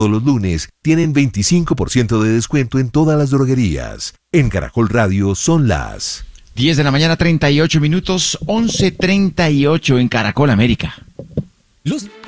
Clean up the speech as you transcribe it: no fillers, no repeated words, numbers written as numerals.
los lunes tienen 25% de descuento en todas las droguerías. En Caracol Radio son las 10 de la mañana, 38 minutos, 11:38 en Caracol América. Los